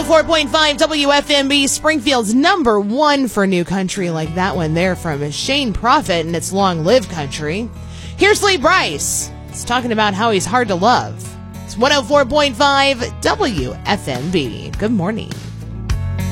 104.5 WFMB, Springfield's number one for new country, like that one there from Shane Prophet and It's Long Live Country. Here's Lee Brice. He's talking about how he's hard to love. It's 104.5 WFMB. Good morning.